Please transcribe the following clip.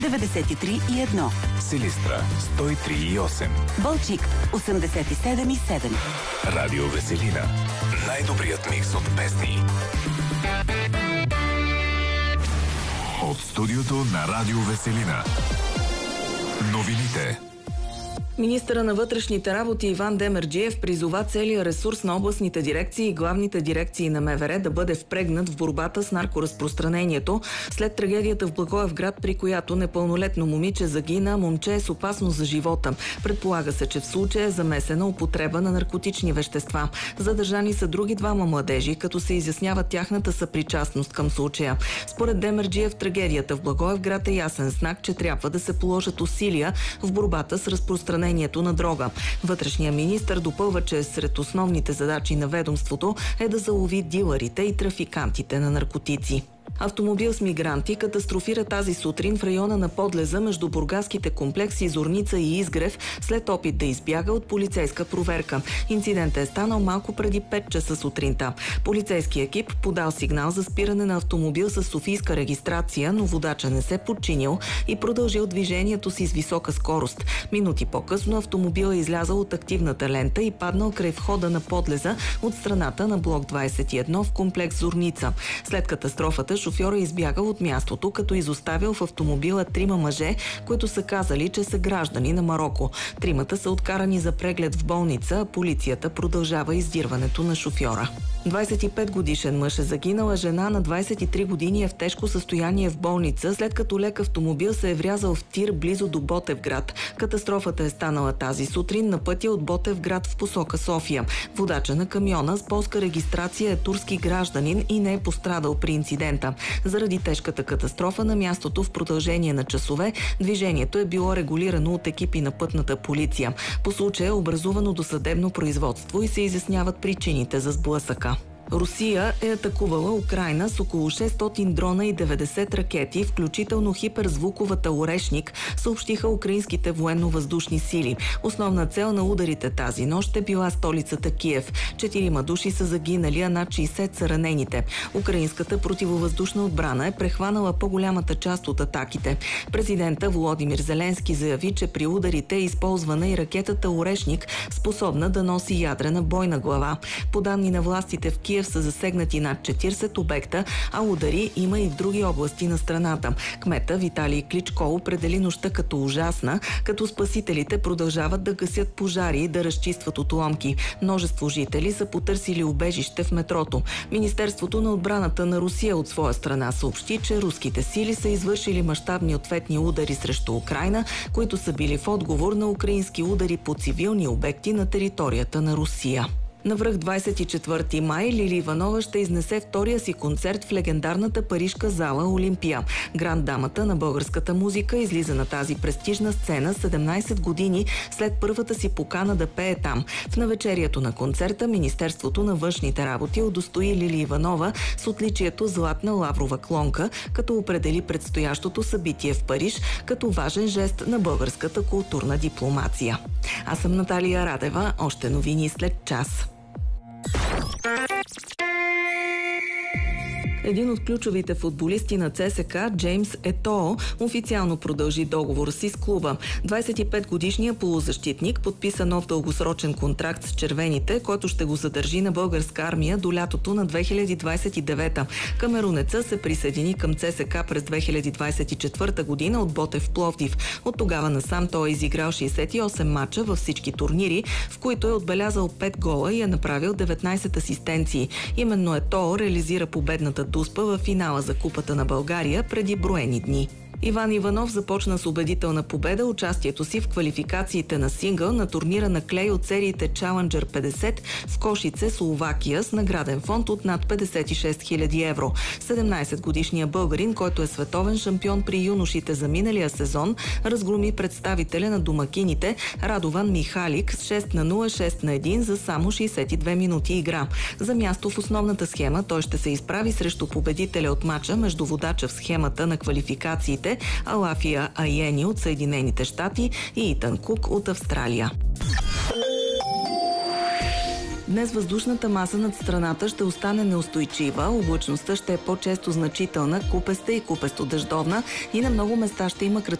93,1. Силистра 103,8. Балчик 87,7. Радио Веселина. Най-добрият микс от песни. От студиото на Радио Веселина. Новините. Министъра на вътрешните работи Иван Демерджиев призова целия ресурс на областните дирекции и главните дирекции на МВР да бъде впрегнат в борбата с наркоразпространението след трагедията в Благоевград, при която непълнолетно момиче загина, момче е с опасност за живота. Предполага се, че в случая е замесена употреба на наркотични вещества. Задържани са други двама младежи, като се изяснява тяхната съпричастност към случая. Според Демерджиев, трагедията в Благоевград е ясен знак, че трябва да се положат усилия в борбата с разпространението на дрога. Вътрешният министър допълва, че сред основните задачи на ведомството е да залови дилърите и трафикантите на наркотици. Автомобил с мигранти катастрофира тази сутрин в района на подлеза между бургаските комплекси Зорница и Изгрев след опит да избяга от полицейска проверка. Инцидентът е станал малко преди 5 часа сутринта. Полицейски екип подал сигнал за спиране на автомобил с софийска регистрация, но водача не се подчинил и продължил движението си с висока скорост. Минути по-късно автомобил е излязъл от активната лента и паднал край входа на подлеза от страната на блок 21 в комплекс Зорница. След катастрофата шофьорът е избягал от мястото, като изоставил в автомобила 3 мъже, които са казали, че са граждани на Мароко. 3 са откарани за преглед в болница, а полицията продължава издирването на шофьора. 25-годишен мъж е загинала, жена на 23 години е в тежко състояние в болница, след като лек автомобил се е врязал в тир близо до Ботевград. Катастрофата е станала тази сутрин на пътя от Ботевград в посока София. Водача на камиона с полска регистрация е турски гражданин и не е пострадал при инцидента. Заради тежката катастрофа на мястото в продължение на часове движението е било регулирано от екипи на пътната полиция. По случая е образувано досъдебно производство и се изясняват причините за сблъсъка. Русия е атакувала Украйна с около 600 дрона и 90 ракети, включително хиперзвуковата Орешник, съобщиха украинските военно-въздушни сили. Основна цел на ударите тази нощ е била столицата Киев. 4 души са загинали, а над 60 са ранените. Украинската противовъздушна отбрана е прехванала по-голямата част от атаките. Президента Володимир Зеленски заяви, че при ударите е използвана и ракетата Орешник, способна да носи ядрена бойна глава. По данни на властите в Киев са засегнати над 40 обекта, а удари има и в други области на страната. Кмета Виталий Кличко определи нощта като ужасна, като спасителите продължават да гасят пожари и да разчистват отломки. Множество жители са потърсили убежище в метрото. Министерството на отбраната на Русия от своя страна съобщи, че руските сили са извършили мащабни ответни удари срещу Украйна, които са били в отговор на украински удари по цивилни обекти на територията на Русия. Навръх 24 май Лили Иванова ще изнесе втория си концерт в легендарната парижка зала Олимпия. Гранд дамата на българската музика излиза на тази престижна сцена 17 години след първата си покана да пее там. В навечерието на концерта Министерството на външните работи удостои Лили Иванова с отличието Златна лаврова клонка, като определи предстоящото събитие в Париж като важен жест на българската културна дипломация. Аз съм Наталия Радева. Още новини след час. Един от ключовите футболисти на ЦСКА, Джеймс Етоо, официално продължи договор си с клуба. 25-годишният полузащитник подписа нов дългосрочен контракт с червените, който ще го задържи на българска армия до лятото на 2029. Камерунеца се присъедини към ЦСКА през 2024 година от Ботев Пловдив. От тогава насам той е изиграл 68 мача във всички турнири, в които е отбелязал 5 гола и е направил 19 асистенции. Именно Етоо реализира победната дуспа във финала за Купата на България преди броени дни. Иван Иванов започна с убедителна победа участието си в квалификациите на сингъл на турнира на клей от сериите Challenger 50 в Кошице, Словакия, с награден фонд от над 56 000 евро. 17-годишният българин, който е световен шампион при юношите за миналия сезон, разгроми представителя на домакините Радован Михалик с 6-0, 6-1 за само 62 минути игра. За място в основната схема той ще се изправи срещу победителя от мача между водача в схемата на квалификациите Алафия Айени от Съединените щати и Итан Кук от Австралия. Днес въздушната маса над страната ще остане неустойчива, облачността ще е по-често значителна, купеста и купесто-дъждовна и на много места ще има